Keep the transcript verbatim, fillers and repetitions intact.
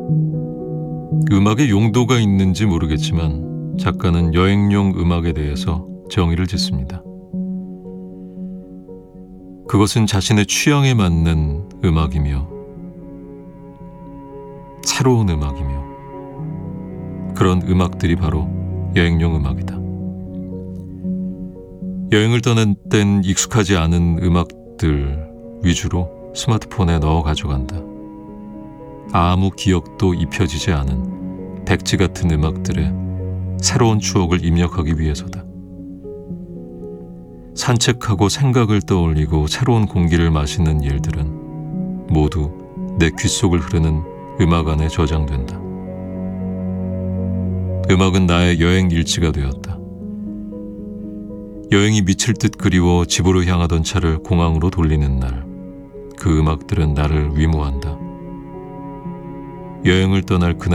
음악에 용도가 있는지 모르겠지만 작가는 여행용 음악에 대해서 정의를 짓습니다. 그것은 자신의 취향에 맞는 음악이며 새로운 음악이며 그런 음악들이 바로 여행용 음악이다. 여행을 떠날 땐 익숙하지 않은 음악들 위주로 스마트폰에 넣어 가져간다. 아무 기억도 입혀지지 않은 백지 같은 음악들에 새로운 추억을 입력하기 위해서다. 산책하고 생각을 떠올리고 새로운 공기를 마시는 일들은 모두 내 귓속을 흐르는 음악 안에 저장된다. 음악은 나의 여행 일지가 되었다. 여행이 미칠 듯 그리워 집으로 향하던 차를 공항으로 돌리는 날, 그 음악들은 나를 위무한다. 여행을 떠날 그날